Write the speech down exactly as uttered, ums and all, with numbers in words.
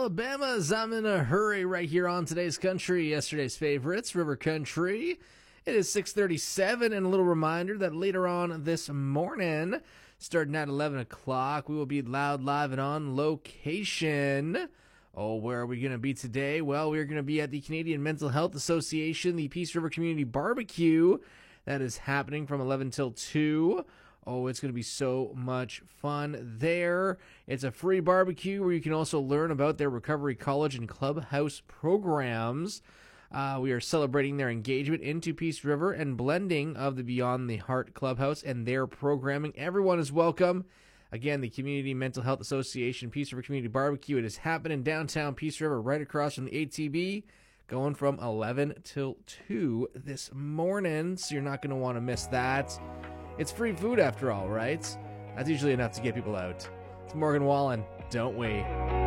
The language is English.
Alabama's I'm in a hurry right here on today's country, yesterday's favorites, River Country. It is six thirty-seven, and a little reminder that later on this morning, starting at eleven o'clock, we will be loud, live, and on location. Oh, where are we going to be today? Well, we're going to be at the Canadian Mental Health Association, the Peace River Community Barbecue. That is happening from eleven till two. Oh, it's going to be so much fun there. It's a free barbecue where you can also learn about their Recovery College and Clubhouse programs. Uh, we are celebrating their engagement into Peace River and blending of the Beyond the Heart Clubhouse and their programming. Everyone is welcome. Again, the Community Mental Health Association Peace River Community Barbecue. It is happening in downtown Peace River, right across from the A T B, going from eleven till two this morning, so you're not going to want to miss that. It's free food after all, right? That's usually enough to get people out. It's Morgan Wallen. Don't we?